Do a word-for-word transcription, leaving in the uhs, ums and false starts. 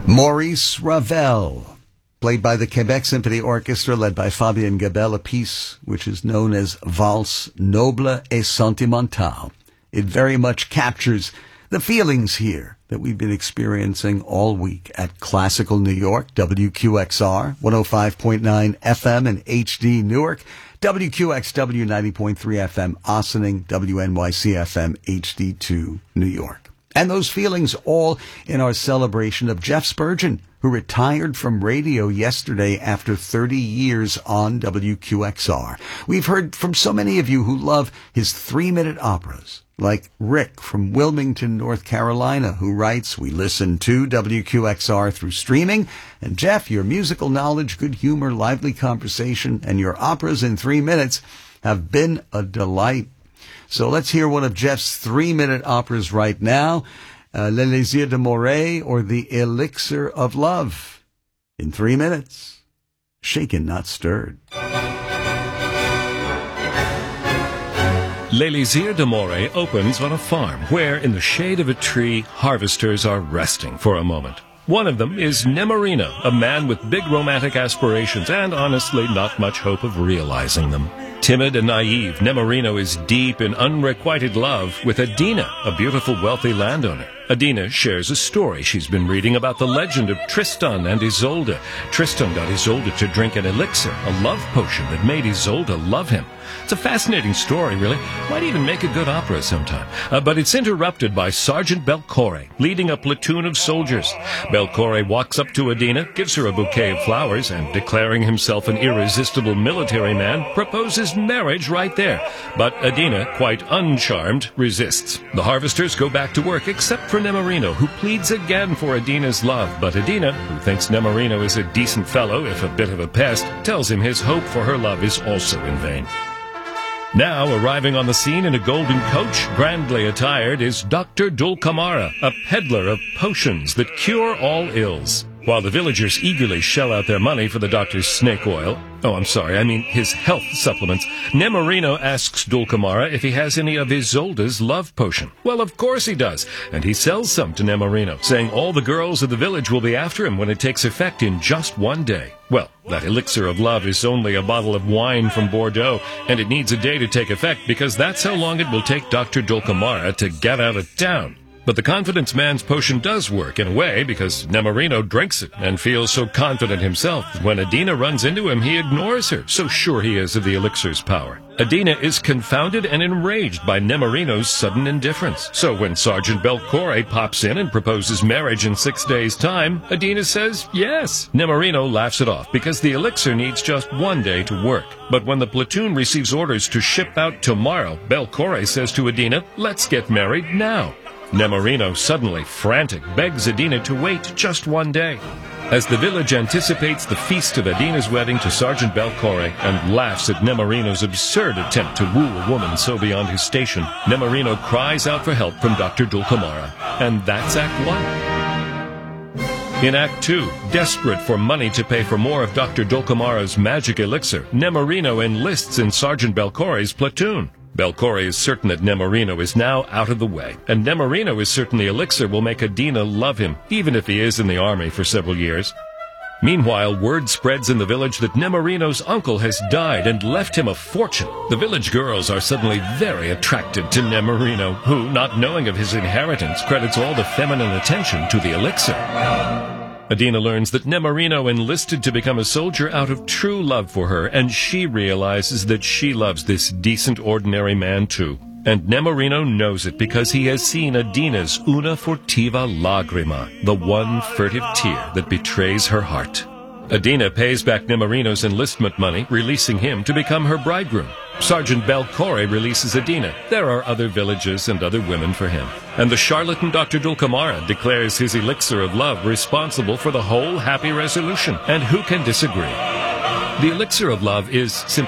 Maurice Ravel, played by the Quebec Symphony Orchestra, led by Fabien Gabel, a piece which is known as Valse Noble et Sentimentale. It very much captures the feelings here that we've been experiencing all week at Classical New York, W Q X R, one oh five point nine F M and H D Newark, W Q X W ninety point three F M Ossining, W N Y C F M H D two New York. And those feelings all in our celebration of Jeff Spurgeon, who retired from radio yesterday after thirty years on W Q X R. We've heard from so many of you who love his three-minute operas, like Rick from Wilmington, North Carolina, who writes, "We listen to W Q X R through streaming. And Jeff, your musical knowledge, good humor, lively conversation, and your operas in three minutes have been a delight." So let's hear one of Jeff's three-minute operas right now, uh, L'Elixir de Morey, or The Elixir of Love. In three minutes, shaken, not stirred. L'Elixir de Morey opens on a farm where, in the shade of a tree, harvesters are resting for a moment. One of them is Nemorino, a man with big romantic aspirations and, honestly, not much hope of realizing them. Timid and naive, Nemorino is deep in unrequited love with Adina, a beautiful, wealthy landowner. Adina shares a story she's been reading about the legend of Tristan and Isolde. Tristan got Isolde to drink an elixir, a love potion that made Isolde love him. It's a fascinating story, really. Might even make a good opera sometime. Uh, but it's interrupted by Sergeant Belcore, leading a platoon of soldiers. Belcore walks up to Adina, gives her a bouquet of flowers, and, declaring himself an irresistible military man, proposes marriage right there. But Adina, quite uncharmed, resists. The harvesters go back to work, except for Nemorino, who pleads again for Adina's love. But Adina, who thinks Nemorino is a decent fellow, if a bit of a pest, tells him his hope for her love is also in vain. Now, arriving on the scene in a golden coach, grandly attired, is Doctor Dulcamara, a peddler of potions that cure all ills. While the villagers eagerly shell out their money for the doctor's snake oil, oh, I'm sorry, I mean his health supplements, Nemorino asks Dulcamara if he has any of Isolde's love potion. Well, of course he does, and he sells some to Nemorino, saying all the girls of the village will be after him when it takes effect in just one day. Well, that elixir of love is only a bottle of wine from Bordeaux, and it needs a day to take effect because that's how long it will take Doctor Dulcamara to get out of town. But the confidence man's potion does work in a way because Nemorino drinks it and feels so confident himself that when Adina runs into him, he ignores her, so sure he is of the elixir's power. Adina is confounded and enraged by Nemorino's sudden indifference. So when Sergeant Belcore pops in and proposes marriage in six days' time, Adina says yes. Nemorino laughs it off because the elixir needs just one day to work. But when the platoon receives orders to ship out tomorrow, Belcore says to Adina, "Let's get married now." Nemorino, suddenly frantic, begs Adina to wait just one day. As the village anticipates the feast of Adina's wedding to Sergeant Belcore and laughs at Nemorino's absurd attempt to woo a woman so beyond his station, Nemorino cries out for help from Doctor Dulcamara. And that's Act One. In Act Two, desperate for money to pay for more of Doctor Dulcamara's magic elixir, Nemorino enlists in Sergeant Belcore's platoon. Belcore is certain that Nemorino is now out of the way, and Nemorino is certain the elixir will make Adina love him, even if he is in the army for several years. Meanwhile, word spreads in the village that Nemorino's uncle has died and left him a fortune. The village girls are suddenly very attracted to Nemorino, who, not knowing of his inheritance, credits all the feminine attention to the elixir. Adina learns that Nemorino enlisted to become a soldier out of true love for her, and she realizes that she loves this decent, ordinary man too. And Nemorino knows it because he has seen Adina's una furtiva lagrima, the one furtive tear that betrays her heart. Adina pays back Nemorino's enlistment money, releasing him to become her bridegroom. Sergeant Belcore releases Adina. There are other villages and other women for him. And the charlatan Doctor Dulcamara declares his elixir of love responsible for the whole happy resolution. And who can disagree? The elixir of love is simply